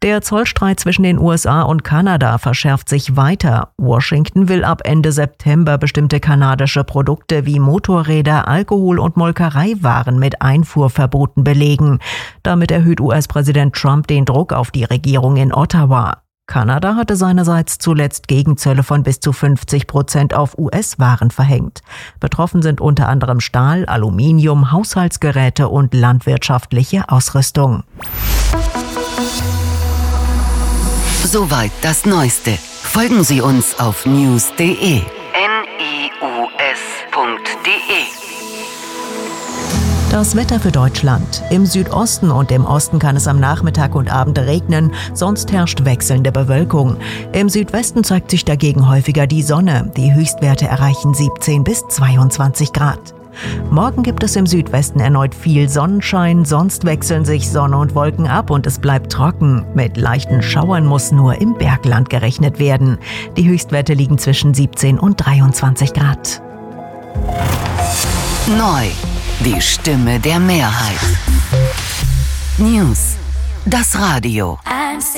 Der Zollstreit zwischen den USA und Kanada verschärft sich weiter. Washington will ab Ende September bestimmte kanadische Produkte wie Motorräder, Alkohol und Molkereiwaren mit Einfuhrverboten belegen. Damit erhöht US-Präsident Trump den Druck auf die Regierung in Ottawa. Kanada hatte seinerseits zuletzt Gegenzölle von bis zu 50% auf US-Waren verhängt. Betroffen sind unter anderem Stahl, Aluminium, Haushaltsgeräte und landwirtschaftliche Ausrüstung. Soweit das Neueste. Folgen Sie uns auf news.de. Das Wetter für Deutschland. Im Südosten und im Osten kann es am Nachmittag und Abend regnen, sonst herrscht wechselnde Bewölkung. Im Südwesten zeigt sich dagegen häufiger die Sonne. Die Höchstwerte erreichen 17 bis 22 Grad. Morgen gibt es im Südwesten erneut viel Sonnenschein, sonst wechseln sich Sonne und Wolken ab und es bleibt trocken. Mit leichten Schauern muss nur im Bergland gerechnet werden. Die Höchstwerte liegen zwischen 17 und 23 Grad. Neu. Die Stimme der Mehrheit. News. Das Radio.